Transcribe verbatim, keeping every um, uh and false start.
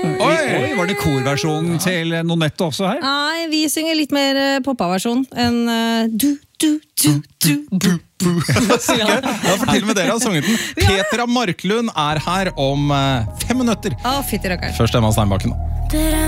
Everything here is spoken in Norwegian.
Oi, Oi var det korversjonen til Nonette også her? Nei, vi synger litt mer uh, poppa-versjon enn uh, du, du, du, du, bu, bu. Ja, for til og med dere har sunget den. Petra Marklund er her om uh, fem minutter. Å, fytti rakkeren. Først Emma Steinbakken.